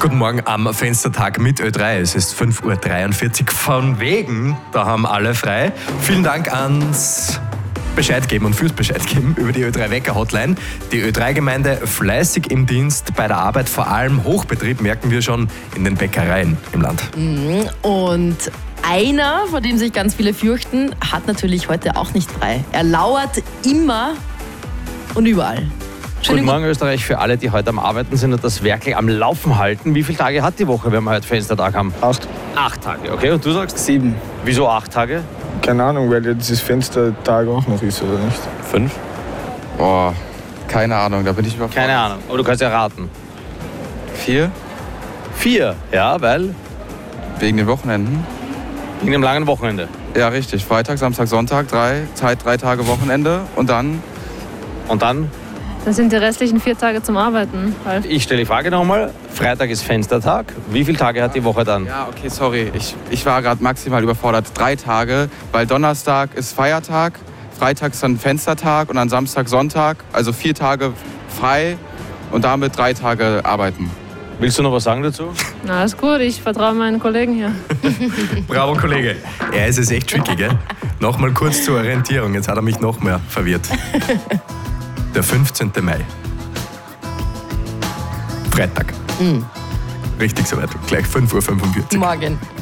Guten Morgen am Fenstertag mit Ö3. Es ist 5.43 Uhr. Von wegen, da haben alle frei. Vielen Dank ans Bescheid geben und fürs Bescheid geben über die Ö3-Wecker-Hotline. Die Ö3-Gemeinde fleißig im Dienst bei der Arbeit, vor allem Hochbetrieb, merken wir schon in den Bäckereien im Land. Und einer, vor dem sich ganz viele fürchten, hat natürlich heute auch nicht frei. Er lauert immer und überall. Guten Morgen Österreich für alle, die heute am Arbeiten sind und das Werkel am Laufen halten. Wie viele Tage hat die Woche, wenn wir heute Fenstertag haben? 8. 8 Tage, okay. Und du sagst? 7. Wieso 8 Tage? Keine Ahnung, weil jetzt das Fenstertag auch noch ist, oder nicht? 5? Boah, keine Ahnung, da bin ich überfordert. Keine Ahnung, aber du kannst ja raten. 4? 4, ja, weil? Wegen den Wochenenden? Wegen dem langen Wochenende. Ja, richtig. Freitag, Samstag, Sonntag, 3 Tage Wochenende und dann? Und dann? Das sind die restlichen 4 Tage zum Arbeiten. Ich stelle die Frage nochmal. Freitag ist Fenstertag. Wie viele Tage hat die Woche dann? Ja, okay, sorry. Ich war gerade maximal überfordert. 3 Tage, weil Donnerstag ist Feiertag, Freitag ist dann Fenstertag und dann Samstag, Sonntag. Also 4 Tage frei und damit 3 Tage arbeiten. Willst du noch was sagen dazu? Na, alles gut, ich vertraue meinen Kollegen hier. Bravo, Kollege. Ja, es ist echt tricky, gell? Nochmal kurz zur Orientierung. Jetzt hat er mich noch mehr verwirrt. Der 15. Mai. Freitag. Richtig soweit. Gleich 5.45 Uhr. Morgen.